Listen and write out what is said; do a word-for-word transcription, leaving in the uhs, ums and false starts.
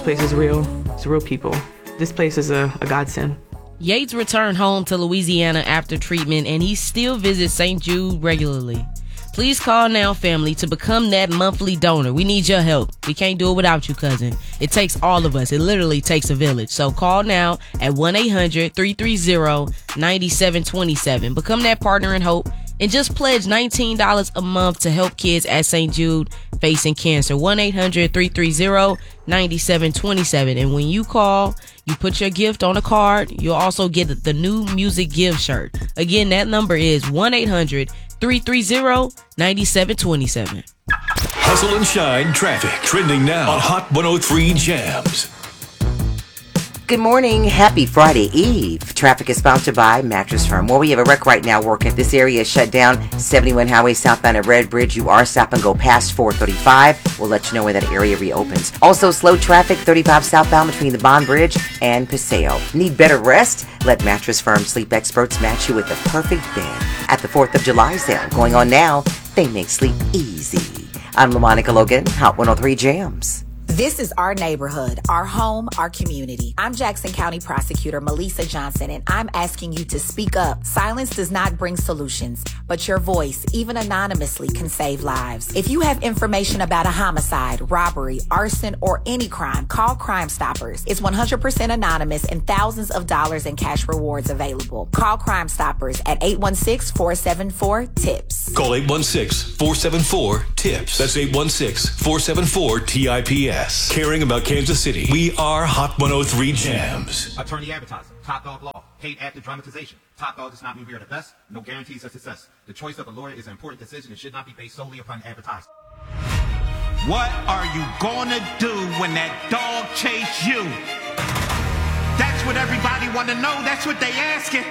place is real. It's real people. This place is a, a godsend. Yates returned home to Louisiana after treatment, and he still visits Saint Jude regularly. Please call now, family, to become that monthly donor. We need your help. We can't do it without you, cousin. It takes all of us. It literally takes a village. So call now at one eight hundred, three three zero, nine seven two seven. Become that partner in hope and just pledge nineteen dollars a month to help kids at Saint Jude facing cancer. one eight hundred, three three zero, nine seven two seven. And when you call, you put your gift on a card. You'll also get the new Music Give shirt. Again, that number is one eight hundred, three three zero, nine seven two seven. Hustle and Shine traffic trending now on Hot one oh three Jams. Good morning. Happy Friday Eve. Traffic is sponsored by Mattress Firm. Well, we have a wreck right now working. This area is shut down. seventy-one Highway southbound at Red Bridge. You are stop and go past four thirty-five. We'll let you know when that area reopens. Also, slow traffic thirty-five southbound between the Bond Bridge and Paseo. Need better rest? Let Mattress Firm sleep experts match you with the perfect bed. At the fourth of July sale going on now, they make sleep easy. I'm LaMonica Logan, Hot one oh three Jams. This is our neighborhood, our home, our community. I'm Jackson County Prosecutor Melissa Johnson, and I'm asking you to speak up. Silence does not bring solutions, but your voice, even anonymously, can save lives. If you have information about a homicide, robbery, arson, or any crime, call Crime Stoppers. It's one hundred percent anonymous and thousands of dollars in cash rewards available. Call Crime Stoppers at eight one six, four seven four, TIPS. Call eight one six, four seven four, TIPS. That's eight one six, four seven four, T I P S. Caring about Kansas City. We are Hot one oh three Jams. Attorney advertising. Top Dog Law. Paid actor dramatization. Top Dog does not mean we are the best. No guarantees of success. The choice of a lawyer is an important decision and should not be based solely upon advertising. What are you gonna do when that dog chase you? That's what everybody wanna know. That's what they asking.